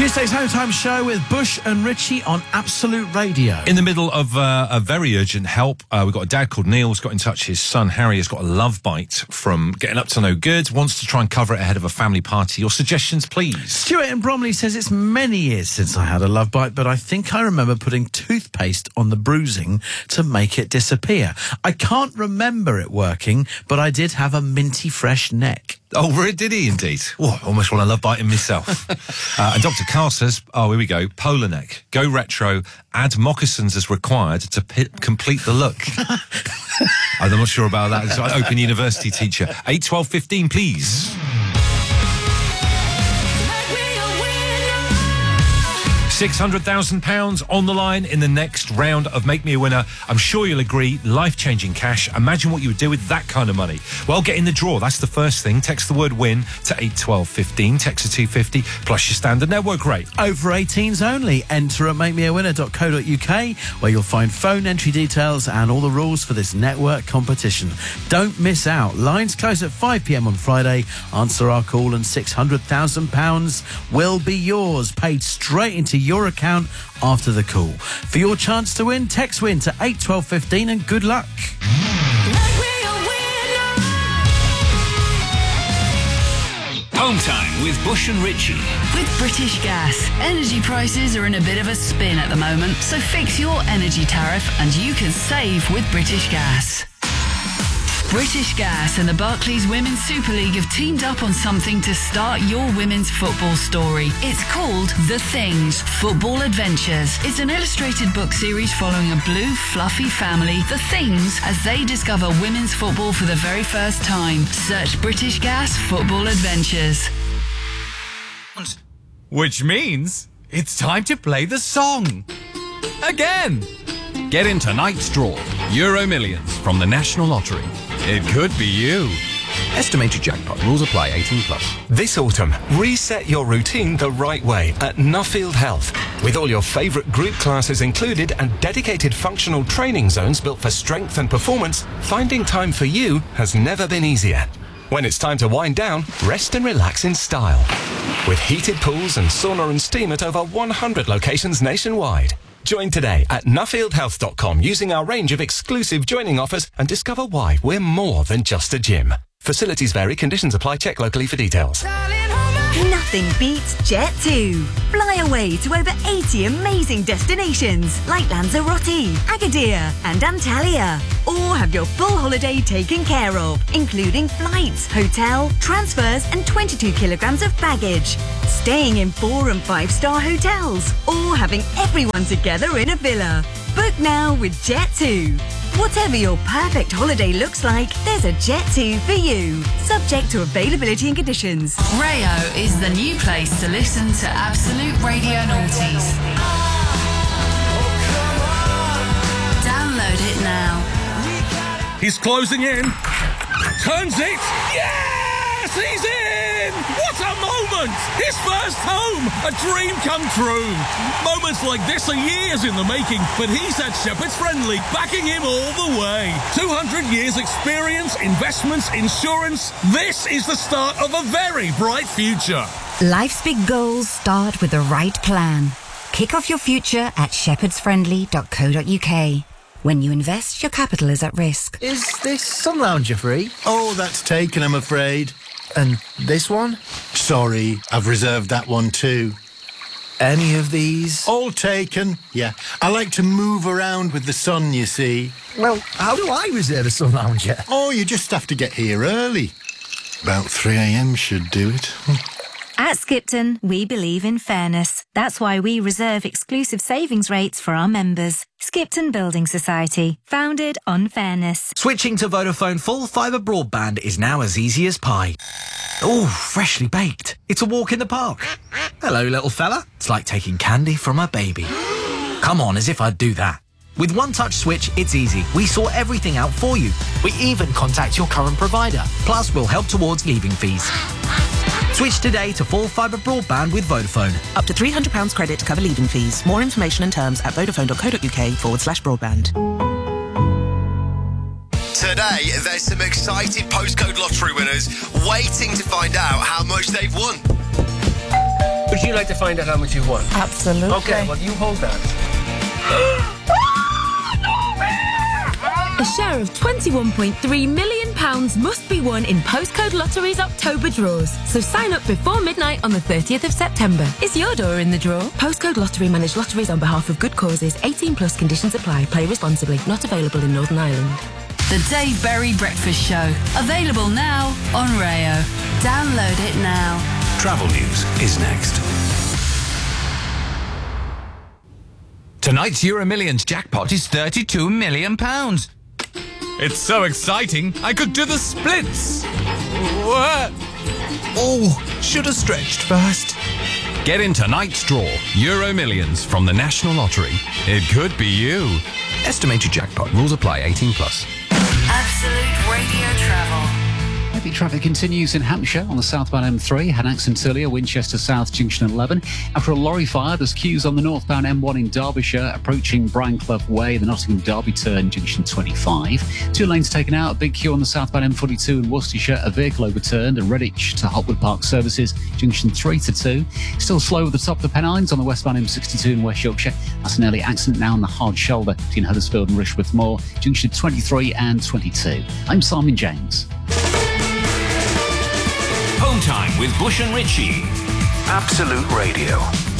Tuesday's Home Time Show with Bush and Richie on Absolute Radio. In the middle of a very urgent help, we've got a dad called Neil who's got in touch. His son Harry has got a love bite from getting up to no good, wants to try and cover it ahead of a family party. Your suggestions, please. Stuart in Bromley says it's many years since I had a love bite, but I think I remember putting toothpaste on the bruising to make it disappear. I can't remember it working, but I did have a minty fresh neck. Oh, did he indeed? Oh, I almost want to love biting myself. And Dr. Carl says, oh, here we go, polar neck, go retro, add moccasins as required to complete the look. I'm not sure about that. It's like Open University teacher. 8, 12, 15, please. £600,000 on the line in the next round of Make Me a Winner. I'm sure you'll agree, life-changing cash. Imagine what you would do with that kind of money. Well, get in the draw. That's the first thing. Text the word WIN to 8, 12, 15. Text to 250 plus your standard network rate. Over 18s only. Enter at makemeawinner.co.uk where you'll find phone entry details and all the rules for this network competition. Don't miss out. Lines close at 5 p.m. on Friday. Answer our call and £600,000 will be yours, paid straight into your account after the call. For your chance to win, text WIN to 8, 12, 15 and good luck. Home Time with Bush and Richie. With British Gas, energy prices are in a bit of a spin at the moment, so fix your energy tariff and you can save with British Gas. British Gas and the Barclays Women's Super League have teamed up on something to start your women's football story. It's called The Things, Football Adventures. It's an illustrated book series following a blue, fluffy family, The Things, as they discover women's football for the very first time. Search British Gas Football Adventures. Which means it's time to play the song. Again. Get in tonight's draw. Euro Millions from the National Lottery. It could be you. Estimated jackpot. Rules apply. 18 plus. This autumn, reset your routine the right way at Nuffield Health. With all your favourite group classes included and dedicated functional training zones built for strength and performance, finding time for you has never been easier. When it's time to wind down, rest and relax in style. With heated pools and sauna and steam at over 100 locations nationwide. Join today at nuffieldhealth.com using our range of exclusive joining offers and discover why we're more than just a gym. Facilities vary, conditions apply, check locally for details. Nothing beats Jet2. Fly away to over 80 amazing destinations like Lanzarote, Agadir and Antalya. Or have your full holiday taken care of, including flights, hotel, transfers and 22 kilograms of baggage. Staying in 4- and 5-star hotels or having everyone together in a villa. Book now with Jet2. Whatever your perfect holiday looks like, there's a Jet2 for you. Subject to availability and conditions. Rayo is the new place to listen to Absolute Radio Noughties. Download it now. He's closing in. Turns it. Yes! He's in! What a moment! His first home! A dream come true. Moments like this are years in the making, but he's had Shepherd's Friendly backing him all the way. 200 years experience, investments, insurance. This is the start of a very bright future. Life's big goals start with the right plan. Kick off your future at shepherdsfriendly.co.uk. When you invest, your capital is at risk. Is this sun lounger free? Oh, that's taken, I'm afraid. And this one? Sorry, I've reserved that one too. Any of these? All taken, yeah. I like to move around with the sun, you see. Well, how do I reserve a sun lounger? Oh, you just have to get here early. About 3 a.m. should do it. At Skipton, we believe in fairness. That's why we reserve exclusive savings rates for our members. Skipton Building Society, founded on fairness. Switching to Vodafone full fibre broadband is now as easy as pie. Oh, freshly baked. It's a walk in the park. Hello, little fella. It's like taking candy from a baby. Come on, as if I'd do that. With One Touch Switch, it's easy. We sort everything out for you. We even contact your current provider. Plus, we'll help towards leaving fees. Switch today to full fibre broadband with Vodafone. Up to £300 credit to cover leaving fees. More information and terms at vodafone.co.uk/broadband. Today, there's some excited postcode lottery winners waiting to find out how much they've won. Richie you like to find out how much you've won? Absolutely. Okay, well, you hold that. A share of £21.3 million must be won in Postcode Lottery's October draws. So sign up before midnight on the 30th of September. Is your door in the draw? Postcode Lottery manage lotteries on behalf of good causes. 18 plus conditions apply. Play responsibly. Not available in Northern Ireland. The Dave Berry Breakfast Show. Available now on Rayo. Download it now. Travel news is next. Tonight's Euro Millions jackpot is £32 million. It's so exciting, I could do the splits. Oh, should have stretched first. Get in tonight's draw, Euro Millions from the National Lottery. It could be you. Estimated jackpot. Rules apply. 18 plus. Absolute Radio Travel. Heavy traffic continues in Hampshire on the southbound M3. Had an accident earlier, Winchester South, Junction 11. After a lorry fire, there's queues on the northbound M1 in Derbyshire, approaching Brianclough Way, the Nottingham Derby turn, Junction 25. 2 lanes taken out, a big queue on the southbound M42 in Worcestershire, a vehicle overturned, and Redditch to Hotwood Park Services, Junction 3 to 2. Still slow at the top of the Pennines on the westbound M62 in West Yorkshire. That's an early accident now on the hard shoulder between Huddersfield and Rishworth Moor, Junction 23 and 22. I'm Simon James. Home time with Bush and Ritchie. Absolute Radio.